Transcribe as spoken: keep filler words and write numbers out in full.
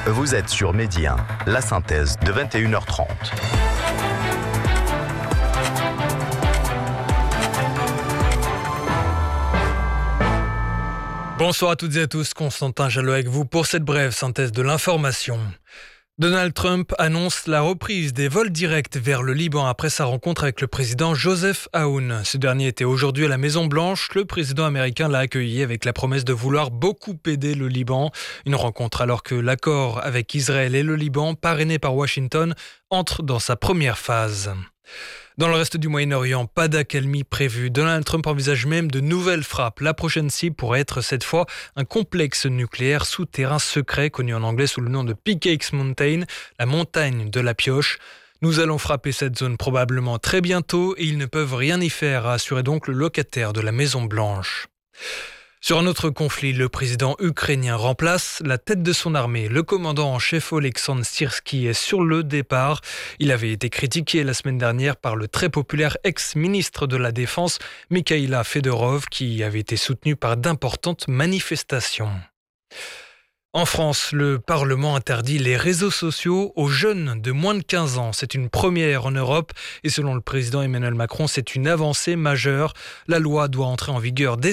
Vous êtes sur Midi un, la synthèse de vingt et une heures trente. Bonsoir à toutes et à tous, Constantin Jalot avec vous pour cette brève synthèse de l'information. Donald Trump annonce la reprise des vols directs vers le Liban après sa rencontre avec le président Joseph Aoun. Ce dernier était aujourd'hui à la Maison-Blanche. Le président américain l'a accueilli avec la promesse de vouloir beaucoup aider le Liban. Une rencontre alors que l'accord avec Israël et le Liban, parrainé par Washington, entre dans sa première phase. Dans le reste du Moyen-Orient, pas d'accalmie prévue. Donald Trump envisage même de nouvelles frappes. La prochaine cible pourrait être cette fois un complexe nucléaire souterrain secret connu en anglais sous le nom de Pickett's Mountain, la montagne de la pioche. Nous allons frapper cette zone probablement très bientôt et ils ne peuvent rien y faire, a assuré donc le locataire de la Maison-Blanche. Sur un autre conflit, le président ukrainien remplace la tête de son armée. Le commandant en chef Oleksandr Syrski est sur le départ. Il avait été critiqué la semaine dernière par le très populaire ex-ministre de la Défense, Mikhaïla Fedorov, qui avait été soutenu par d'importantes manifestations. En France, le Parlement interdit les réseaux sociaux aux jeunes de moins de quinze ans. C'est une première en Europe et selon le président Emmanuel Macron, c'est une avancée majeure. La loi doit entrer en vigueur dès